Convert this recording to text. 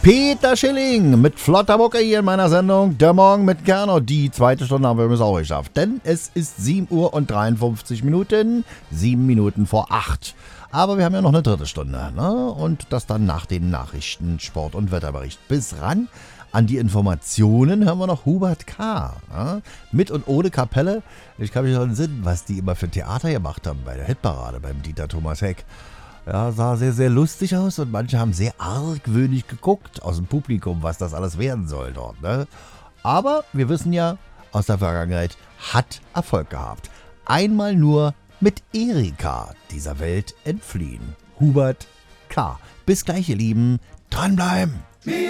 Peter Schilling mit flotter Mucke hier in meiner Sendung Der Morgen mit Kerner. Die zweite Stunde haben wir übrigens auch geschafft, denn es ist 7 Uhr und 53 Minuten, 7 Minuten vor 8. Aber wir haben ja noch eine dritte Stunde, ne? Und das dann nach den Nachrichten, Sport und Wetterbericht. Bis ran an die Informationen hören wir noch Hubert K. Ne? Mit und ohne Kapelle. Ich kann mich noch entsinnen, was die immer für Theater gemacht haben bei der Hitparade beim Dieter Thomas Heck. Ja, sah sehr, sehr lustig aus und manche haben sehr argwöhnig geguckt aus dem Publikum, was das alles werden soll dort. Ne? Aber wir wissen ja, aus der Vergangenheit hat Erfolg gehabt. Einmal nur mit Erika dieser Welt entfliehen. Hubert K. Bis gleich, ihr Lieben. Dranbleiben!